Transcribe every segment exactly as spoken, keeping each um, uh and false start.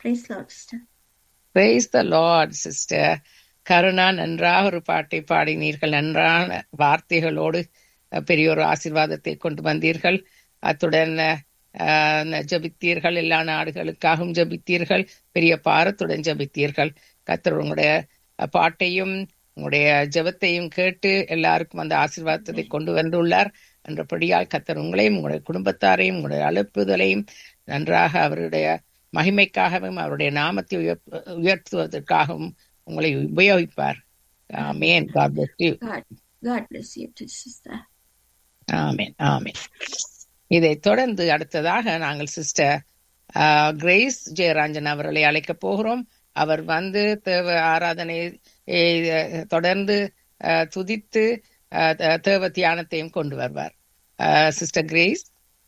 Praise Lord, sister. Praise the Lord sister Karuna. நன்றாக ஒரு பாட்டை பாடினீர்கள். நன்றான வார்த்தைகளோடு அஹ், பெரிய ஒரு ஆசீர்வாதத்தை கொண்டு வந்தீர்கள். அத்துடன் அஹ், ஜெபித்தீர்கள். எல்லா நாடுகளுக்காகவும் ஜெபித்தீர்கள். பெரிய பாரத்துடன் ஜெபித்தீர்கள். கர்த்தர் உங்களுடைய அஹ், பாட்டையும் உங்களுடைய ஜெபத்தையும் கேட்டு எல்லாருக்கும் அந்த ஆசீர்வாதத்தை Amen. கொண்டு வந்துள்ளார். என்றபடியால் கர்த்தர் உங்களையும் உங்களுடைய குடும்பத்தாரையும் உங்களுடைய அழைப்புதலையும் நன்றாக அவருடைய மகிமைக்காகவும் அவருடைய நாமத்தை உயர்த்து- உயர்த்துவதற்காகவும் உங்களை உபயோகிப்பார். ஆமென். Amen. God bless you. God, God bless you too, sister. ஆமென், ஆமென். இதை தொடர்ந்து அடுத்ததாக நாங்கள் சிஸ்டர் கிரேஸ் ஜெயராஜன் அவர்களை அழைக்கப் போகிறோம். அவர் வந்து தேவ ஆராதனை அஹ், தொடர்ந்து அஹ், துதித்து அஹ், தே- தேவ தியானத்தையும் கொண்டு வருவார். Sister grace,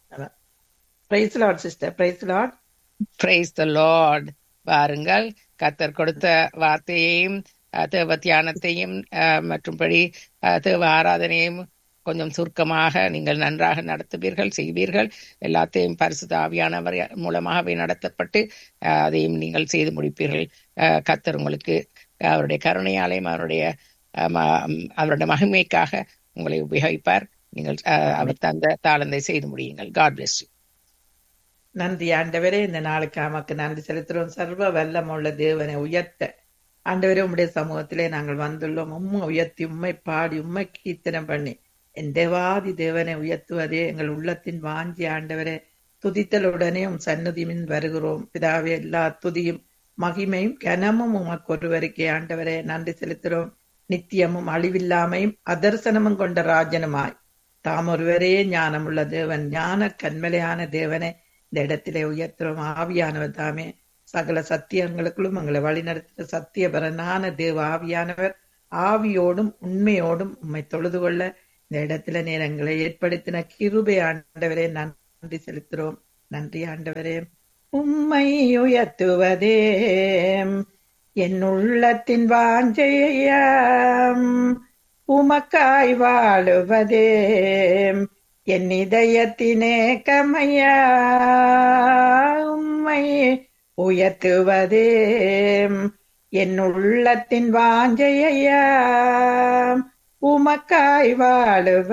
price Lord sister, price Lord. Praise the Lord. பாருங்கள், கர்த்தர் கொடுத்த வார்த்தையையும் அஹ், தேவ தியானத்தையும் அஹ், மற்றும்படி அஹ், தேவ ஆராதனையும் கொஞ்சம் சுருக்கமாக நீங்கள் நன்றாக நடத்துவீர்கள், செய்வீர்கள். எல்லாத்தையும் பரிசுத்த ஆவியானவர் மூலமாகவே நடத்தப்பட்டு அஹ், அதையும் நீங்கள் செய்து முடிப்பீர்கள். அஹ், கர்த்தர் உங்களுக்கு அவருடைய கருணையாலையும் அவருடைய அஹ், ம- அவருடைய மகிமைக்காக உங்களை உபயோகிப்பார். நீங்கள் அஹ், அவர் தந்த தாளந்தை செய்து முடியுங்கள். God bless you. நன்றி ஆண்டவரே, இந்த நாளுக்கு நமக்கு நன்றி செலுத்துறோம். சர்வ வல்லமுள்ள தேவனை உயர்த்த ஆண்டவரே உம்முடைய சமூகத்திலே நாங்கள் வந்துள்ளோம். உம்மை உயர்த்தி உம்மை பாடி உம்மை கீர்த்தனம் பண்ணி என் தேவாதி தேவனை உயர்த்துவதே எங்கள் உள்ளத்தின் வாஞ்சி. ஆண்டவரே, துதித்தலுடனே உம் சந்நிதியின் வருகிறோம். பிதாவே, எல்லா துதியும் மகிமையும் கனமும் உமக்கு ஒருவருக்கே. ஆண்டவரே, நன்றி செலுத்துறோம். நித்தியமும் அழிவில்லாமையும் அதர்சனமும் கொண்ட ராஜனுமாய் தாம் ஒருவரே ஞானமுள்ள தேவன், ஞான கண்மலையான தேவனை இந்த இடத்திலே உயர்த்துறோம். ஆவியானவர் தாமே சகல சத்தியங்களுக்குள்ளும் எங்களை வழிநடத்துகிற சத்தியபரனான தேவ ஆவியானவர் ஆவியோடும் உண்மையோடும் உம்மை தொழுது கொள்ள இந்த இடத்துல நீர் எங்களை ஏற்படுத்தின கிருபை ஆண்டவரே நன்றி செலுத்துறோம். நன்றி ஆண்டவரே. உம்மை உயர்த்துவதே என் உள்ளத்தின் வாஞ்சையாம், உமக்காய் வாழுவதே என் இதயத்தினே கமையா. உம்மை உயர்த்துவதே என் உள்ளத்தின் வாஞ்சையாம், உமக்காய் வாழுவ